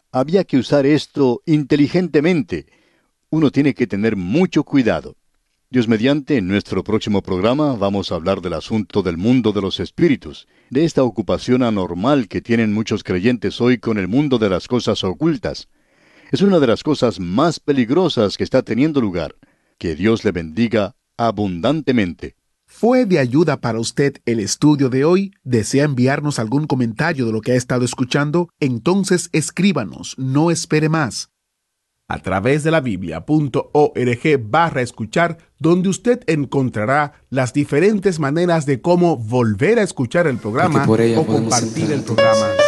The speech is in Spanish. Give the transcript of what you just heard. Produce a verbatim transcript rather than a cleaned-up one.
Había que usar esto inteligentemente. Uno tiene que tener mucho cuidado. Dios mediante, en nuestro próximo programa vamos a hablar del asunto del mundo de los espíritus, de esta ocupación anormal que tienen muchos creyentes hoy con el mundo de las cosas ocultas. Es una de las cosas más peligrosas que está teniendo lugar. Que Dios le bendiga abundantemente. ¿Fue de ayuda para usted el estudio de hoy? ¿Desea enviarnos algún comentario de lo que ha estado escuchando? Entonces escríbanos, no espere más. A través de la biblia.org barra escuchar, donde usted encontrará las diferentes maneras de cómo volver a escuchar el programa o compartir el programa.